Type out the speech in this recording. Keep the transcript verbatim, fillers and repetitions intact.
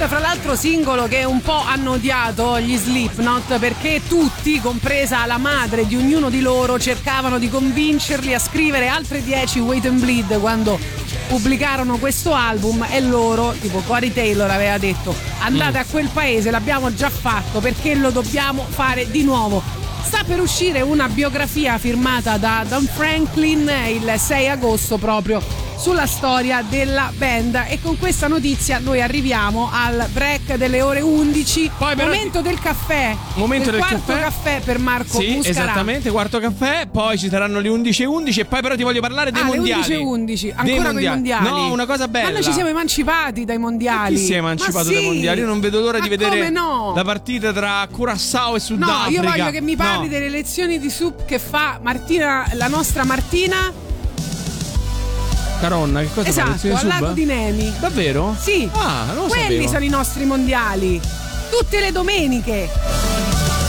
Blade, fra l'altro singolo che un po' hanno odiato gli Slipknot, perché tutti, compresa la madre di ognuno di loro, cercavano di convincerli a scrivere altre dieci Wait and Bleed quando pubblicarono questo album, e loro, tipo Corey Taylor aveva detto: andate mm. a quel paese, l'abbiamo già fatto, perché lo dobbiamo fare di nuovo. Sta per uscire una biografia firmata da Don Franklin il sei agosto proprio sulla storia della band, e con questa notizia noi arriviamo al break delle ore undici. Poi momento ti... del caffè, momento del quarto caffè. caffè per Marco sì, Muscarà. Esattamente, quarto caffè. Poi ci saranno le undici e undici, e poi però ti voglio parlare dei ah, mondiali. Le undici e undici, ancora con i mondiali. No, una cosa bella. Ma noi ci siamo emancipati dai mondiali. Chi si è emancipato sì. dai mondiali? Io non vedo l'ora Ma di vedere no? la partita tra Curaçao e Sudafrica. No, io voglio che mi parli no. delle lezioni di sup che fa Martina, la nostra Martina Caronna, che cosa esatto, fa? al lago di Nemi. Davvero? Sì. Ah, non lo Quelli sapevo. sono i nostri mondiali. Tutte le domeniche.